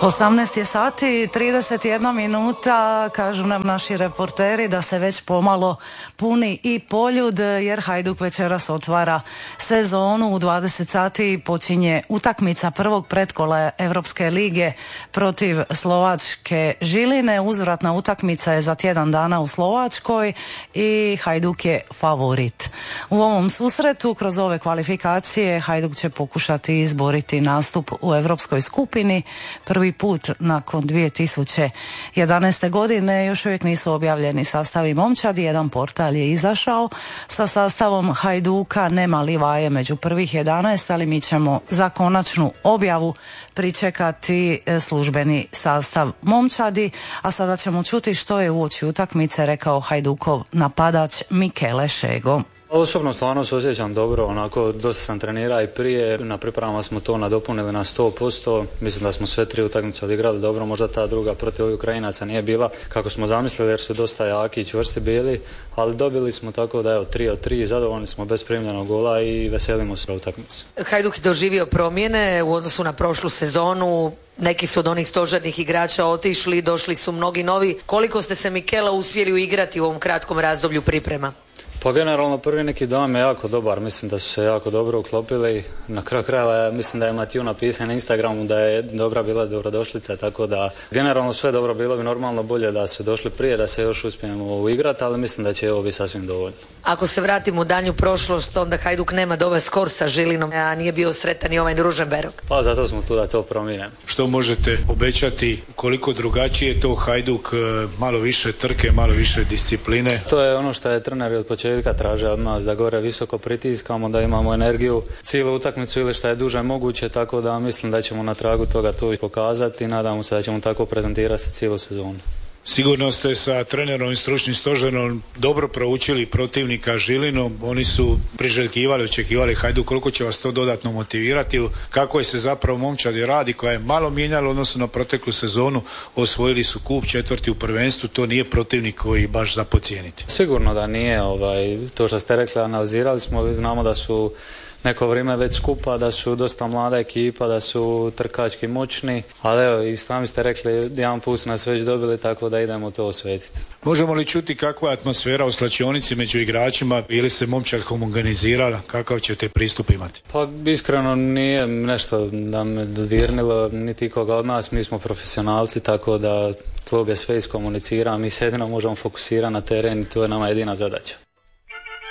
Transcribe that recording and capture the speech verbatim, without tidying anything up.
osamnaest je sati, trideset jedna minuta, kažu nam naši reporteri da se već pomalo puni i Poljud, jer Hajduk večeras otvara sezonu. U dvadeset sati počinje utakmica prvog pretkola Europske lige protiv slovačke Žiline. Uzvratna utakmica je za tjedan dana u Slovačkoj i Hajduk je favorit. U ovom susretu, kroz ove kvalifikacije, Hajduk će pokušati izboriti nastup u Europskoj skupini. Prvi put nakon dvije tisuće jedanaeste. godine. Još uvijek nisu objavljeni sastavi momčadi. Jedan portal je izašao sa sastavom Hajduka. Nema Livaje među prvih jedanaest, ali mi ćemo za konačnu objavu pričekati službeni sastav momčadi. A sada ćemo čuti što je uoči utakmice rekao Hajdukov napadač Mikele Šego. Osobno stvarno se osjećam dobro, onako dosta sam trenirao i prije, na pripremama smo to nadopunili na sto posto, mislim da smo sve tri utakmice odigrali dobro, možda ta druga protiv ovih Ukrajinaca nije bila kako smo zamislili jer su dosta jaki i čvrsti bili, ali dobili smo tako da evo tri od tri, zadovoljni smo bez primljenog gola i veselimo se na utakmicu. Hajduk je doživio promjene u odnosu na prošlu sezonu. Neki su od onih stožernih igrača otišli, došli su mnogi novi. Koliko ste se, Mikela, uspjeli uigrati u ovom kratkom razdoblju priprema? Pa generalno prvi neki dan je jako dobar, mislim da su se jako dobro uklopili. Na kraju krajeva mislim da je Matiju napisao na Instagramu da je dobra bila dobrodošlica, tako da generalno sve dobro, bilo bi normalno bolje da su došli prije, da se još uspijemo uigrati, ali mislim da će ovo biti sasvim dovoljno. Ako se vratimo u danju prošlost, onda Hajduk nema dobar skor sa Žilinom, a nije bio sretan i ovaj Ružomberok. Pa zato smo tu da to promijenimo. Što možete obećati, koliko drugačije je to Hajduk, malo više trke, malo više discipline? To je ono što je trener od početka traže od nas, da gore visoko pritiskamo, da imamo energiju cijelu utakmicu ili što je duže moguće, tako da mislim da ćemo na tragu toga to i pokazati i nadamo se da ćemo tako prezentirati cijelu sezonu. Sigurno ste sa trenerom i stručnim stožerom dobro proučili protivnika Žilinu, oni su priželjkivali, očekivali Hajduk, koliko će vas to dodatno motivirati, kako je se zapravo momčadi radi, koja je malo mijenjala odnosno na proteklu sezonu, osvojili su kup, četvrti u prvenstvu, to nije protivnik koji baš za podcijeniti. Sigurno da nije, ovaj, to što ste rekli, analizirali smo, znamo da su neko vrijeme već skupa, da su dosta mlada ekipa, da su trkački moćni, ali evo i sami ste rekli, jedan put su nas već dobili, tako da idemo to osvetiti. Možemo li čuti kakva je atmosfera u slačionici među igračima, ili se momčad homogenizirala, kakav ćete pristup imati? Pa iskreno nije nešto da me dodirnilo, niti koga od nas, mi smo profesionalci, tako da klub je sve iskomunicira, mi se jedino možemo fokusirati na teren i to je nama jedina zadaća.